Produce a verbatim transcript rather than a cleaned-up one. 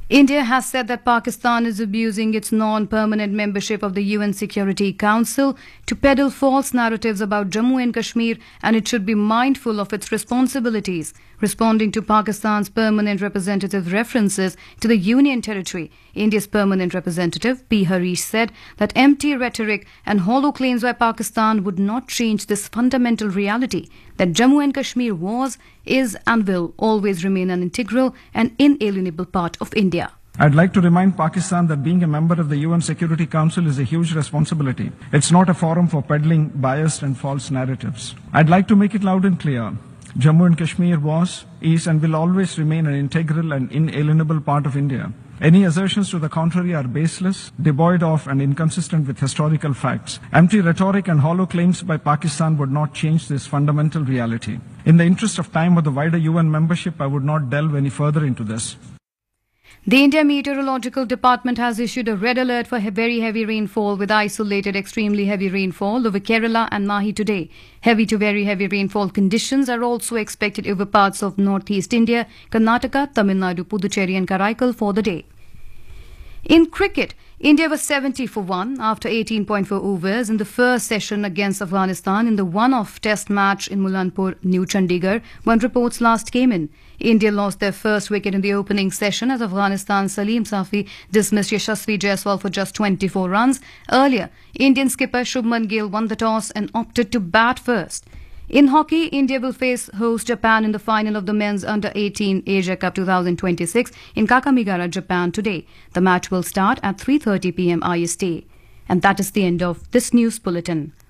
India has said that Pakistan is abusing its non-permanent membership of the U N Security Council to peddle false narratives about Jammu and Kashmir, and it should be mindful of its responsibilities. Responding to Pakistan's permanent representative's references to the Union territory, India's permanent representative P. Harish said that empty rhetoric and hollow claims by Pakistan would not change this fundamental reality that Jammu and Kashmir was, is and will always remain an integral and inalienable part of India. I'd like to remind Pakistan that being a member of the U N Security Council is a huge responsibility. It's not a forum for peddling biased and false narratives. I'd like to make it loud and clear. Jammu and Kashmir was, is and will always remain an integral and inalienable part of India. Any assertions to the contrary are baseless, devoid of and inconsistent with historical facts. Empty rhetoric and hollow claims by Pakistan would not change this fundamental reality. In the interest of time or the wider U N membership, I would not delve any further into this. The India Meteorological Department has issued a red alert for he- very heavy rainfall with isolated extremely heavy rainfall over Kerala and Mahi today. Heavy to very heavy rainfall conditions are also expected over parts of northeast India, Karnataka, Tamil Nadu, Puducherry and Karaikal for the day. In cricket, India was seventy for one after eighteen point four overs in the first session against Afghanistan in the one-off test match in Mulanpur, New Chandigarh, when reports last came in. India lost their first wicket in the opening session as Afghanistan's Salim Safi dismissed Yashasvi Jaiswal for just twenty-four runs. Earlier, Indian skipper Shubman Gill won the toss and opted to bat first. In hockey, India will face host Japan in the final of the men's under eighteen Asia Cup twenty twenty-six in Kakamegara, Japan today. The match will start at three thirty p m I S T. And that is the end of this news bulletin.